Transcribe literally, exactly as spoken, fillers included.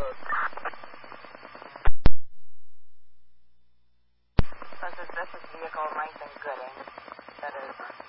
good. Plus, this, this is vehicle nice and good, ain't it? That is.